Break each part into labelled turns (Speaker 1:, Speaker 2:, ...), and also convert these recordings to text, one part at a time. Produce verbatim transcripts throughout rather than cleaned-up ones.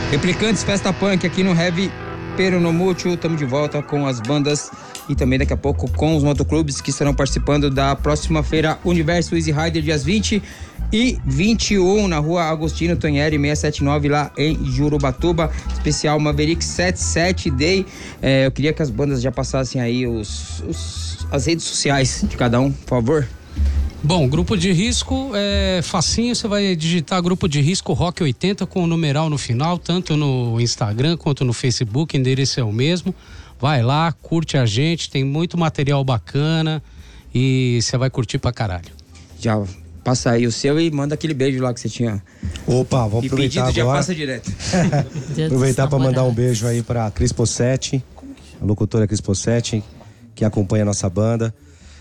Speaker 1: Replicantes Festa Punk aqui no Heavy Peronomútil. Estamos de volta com as bandas e também daqui a pouco com os motoclubes que estarão participando da próxima feira Universo Easy Rider, dias vinte e vinte e um, na rua Agostinho Tonheri seiscentos e setenta e nove, lá em Jurubatuba. Especial Maverick setenta e sete Day. É, eu queria que as bandas já passassem aí os, os, as redes sociais de cada um, por favor.
Speaker 2: Bom, grupo de risco é facinho, você vai digitar grupo de risco Rock oitenta com o numeral no final, tanto no Instagram quanto no Facebook, o endereço é o mesmo. Vai lá, curte a gente, tem muito material bacana e você vai curtir pra caralho.
Speaker 1: Já passa aí o seu e manda aquele beijo lá que você tinha.
Speaker 3: Opa, vamos
Speaker 1: e
Speaker 3: aproveitar
Speaker 1: pedido,
Speaker 3: agora.
Speaker 1: Já passa direto.
Speaker 3: Aproveitar para mandar um beijo aí pra Cris Possetti, a locutora Cris Possetti, que acompanha a nossa banda.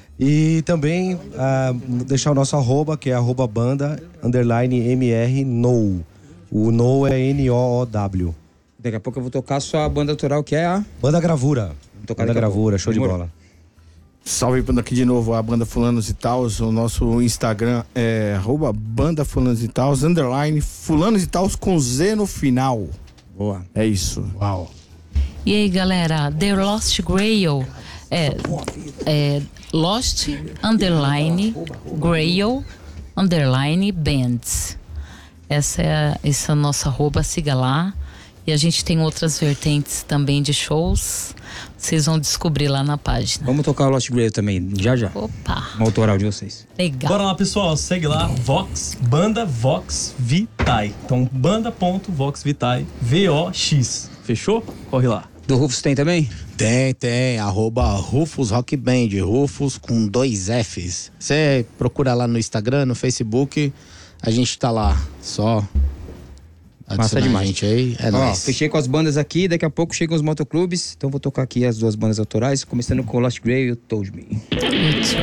Speaker 3: E também uh, deixar o nosso arroba, que é arroba banda, underline M R, No. O No é N O O W.
Speaker 1: Daqui a pouco eu vou tocar só a banda autoral, que é a...
Speaker 3: Banda Gravura. Banda Gravura, show de bola.
Speaker 4: Salve aqui de novo a banda Fulanos e Tals. O nosso Instagram é arroba banda Fulanos e Tals, underline Fulanos e Tals com Z no final.
Speaker 1: Boa.
Speaker 4: É isso.
Speaker 2: Uau.
Speaker 5: E aí, galera, The Lost Grail é, é Lost underline Grail underline Bands. Essa é, essa é a nossa arroba, siga lá. E a gente tem outras vertentes também de shows. Vocês vão descobrir lá na página.
Speaker 1: Vamos tocar o Lost Grail também, já já.
Speaker 5: Opa!
Speaker 1: Um autoral de vocês.
Speaker 5: Legal.
Speaker 6: Bora lá, pessoal. Segue lá, Vox, banda Vox Vitae. Então, banda.vox Vitae, V O X. Fechou? Corre lá.
Speaker 1: Do Rufus tem também?
Speaker 7: Tem, tem. Arroba Rufus Rock Band. Rufus com dois Fs. Você procura lá no Instagram, no Facebook. A gente tá lá. Só
Speaker 1: massa demais.
Speaker 7: A gente aí. É
Speaker 1: Ó,
Speaker 7: nóis.
Speaker 1: fechei com as bandas aqui. Daqui a pouco chegam os motoclubes. Então vou tocar aqui as duas bandas autorais. Começando com o Lost Grail e o Told Me.